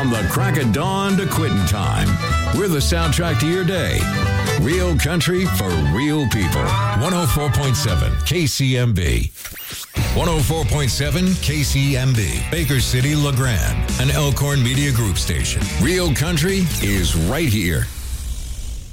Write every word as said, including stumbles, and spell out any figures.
From the crack of dawn to quitting time, we're the soundtrack to your day. Real country for real people. one oh four point seven K C M B. one oh four point seven K C M B. Baker City, LeGrand. An Elkhorn Media Group station. Real country is right here.